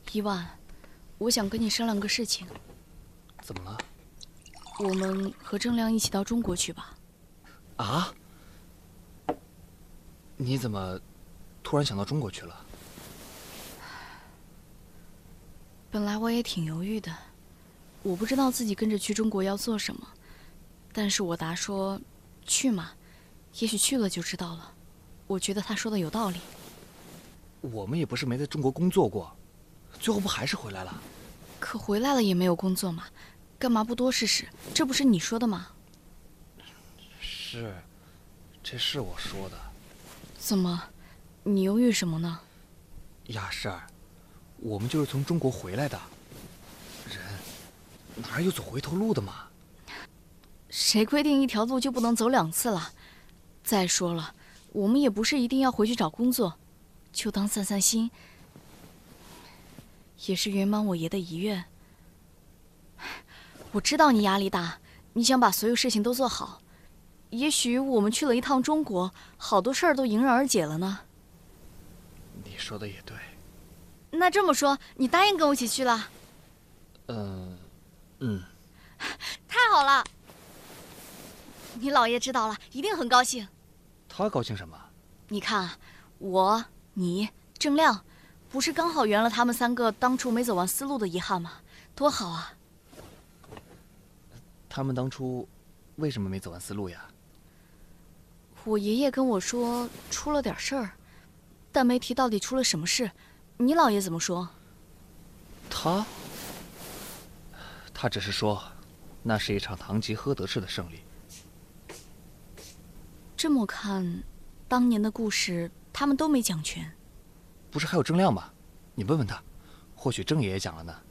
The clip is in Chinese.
伊万，我想跟你商量个事情。 怎么了？ 我们和郑亮一起到中国去吧。 啊？你怎么突然想到中国去了？ 本来我也挺犹豫的，我不知道自己跟着去中国要做什么，但是我答说，去嘛，也许去了就知道了。我觉得他说的有道理。 我们也不是没在中国工作过，最后不还是回来了？ 可回来了也没有工作嘛，干嘛不多试试？这不是你说的吗？ 是，这是我说的。 怎么，你犹豫什么呢？ 雅诗儿，我们就是从中国回来的，人哪有走回头路的嘛？ 谁规定一条路就不能走2次了？再说了，我们也不是一定要回去找工作，就当散散心，也是圆满我爷的遗愿。我知道你压力大，你想把所有事情都做好。也许我们去了一趟中国，好多事儿都迎刃而解了呢。 你说的也对。 那这么说，你答应跟我一起去了？太好了！你姥爷知道了，一定很高兴。 他高兴什么？ 你看啊，我、你、郑亮，不是刚好圆了他们3个当初没走完丝路的遗憾吗？多好啊！ 他们当初为什么没走完丝路呀？ 我爷爷跟我说出了点事儿，但没提到底出了什么事。你姥爷怎么说？ 他只是说，那是一场堂吉诃德式的胜利。 这么看，当年的故事他们都没讲全。 不是还有郑亮吗？你问问他，或许郑爷爷讲了呢。